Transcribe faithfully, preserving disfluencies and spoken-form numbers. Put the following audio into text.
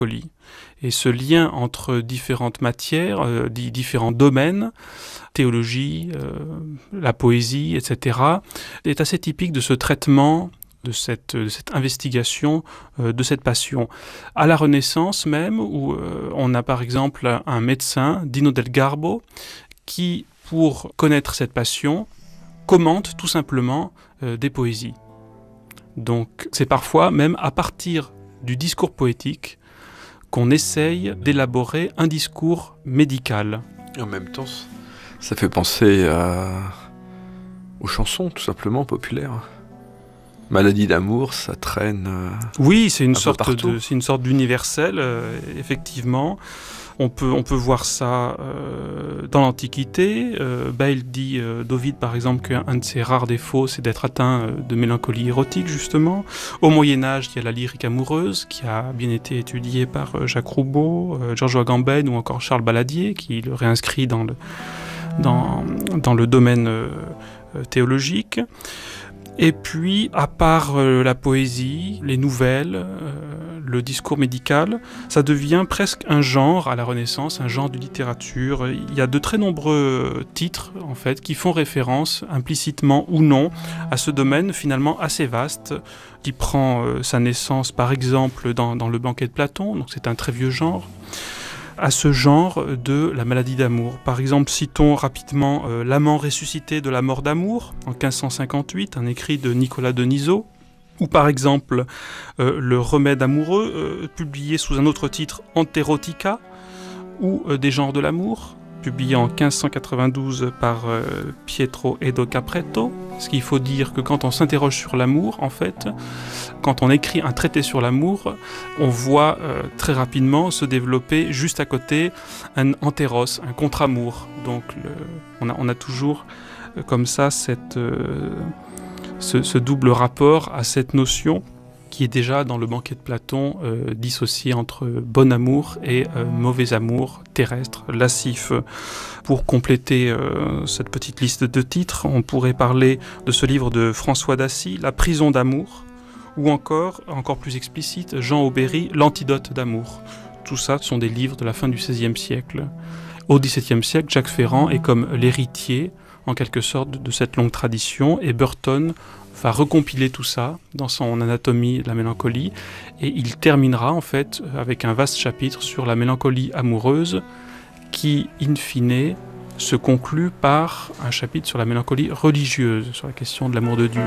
mélancolie. Et ce lien entre différentes matières, euh, différents domaines, théologie, euh, la poésie, et cetera, est assez typique de ce traitement, de cette, de cette investigation, euh, de cette passion. À la Renaissance même, où euh, on a par exemple un médecin, Dino del Garbo, qui, pour connaître cette passion, commente tout simplement euh, des poésies. Donc c'est parfois même à partir du discours poétique qu'on essaye d'élaborer un discours médical. Et en même temps, ça fait penser à... aux chansons, tout simplement, populaires. Maladie d'amour, ça traîne euh, Oui, c'est une, un sorte peu partout. de, c'est une sorte d'universel, euh, effectivement. On peut, on peut voir ça euh, dans l'Antiquité. Euh, Bayle dit, euh, d'Ovide par exemple, qu'un de ses rares défauts, c'est d'être atteint euh, de mélancolie érotique, justement. Au Moyen-Âge, il y a la lyrique amoureuse, qui a bien été étudiée par euh, Jacques Roubaud, euh, Georges Agamben ou encore Charles Baladier, qui le réinscrit dans le, dans, dans le domaine euh, théologique. Et puis, à part euh, la poésie, les nouvelles, euh, le discours médical, ça devient presque un genre à la Renaissance, un genre de littérature. Il y a de très nombreux titres, en fait, qui font référence, implicitement ou non, à ce domaine finalement assez vaste, qui prend euh, sa naissance, par exemple, dans, dans le Banquet de Platon, donc c'est un très vieux genre, à ce genre de la maladie d'amour. Par exemple, citons rapidement euh, L'amant ressuscité de la mort d'amour, en quinze cent cinquante-huit, un écrit de Nicolas de Niso, ou par exemple euh, Le remède amoureux, euh, publié sous un autre titre, Enterotica, ou euh, Des genres de l'amour, publié en quinze cent quatre-vingt-douze par euh, Pietro Edo Capretto. Ce qu'il faut dire que quand on s'interroge sur l'amour, en fait, quand on écrit un traité sur l'amour, on voit euh, très rapidement se développer juste à côté un antéros, un contre-amour. Donc le, on, a, on a toujours euh, comme ça cette, euh, ce, ce double rapport à cette notion qui est déjà dans le Banquet de Platon euh, dissocié entre bon amour et euh, mauvais amour, terrestre, lascif. Pour compléter euh, cette petite liste de titres, on pourrait parler de ce livre de François Dassy, La prison d'amour, ou encore, encore plus explicite, Jean Aubéry, L'antidote d'amour. Tout ça sont des livres de la fin du seizième siècle. Au dix-septième siècle, Jacques Ferrand est comme l'héritier, en quelque sorte, de cette longue tradition, et Burton va recompiler tout ça dans son Anatomie de la mélancolie, et il terminera en fait avec un vaste chapitre sur la mélancolie amoureuse qui, in fine, se conclut par un chapitre sur la mélancolie religieuse, sur la question de l'amour de Dieu.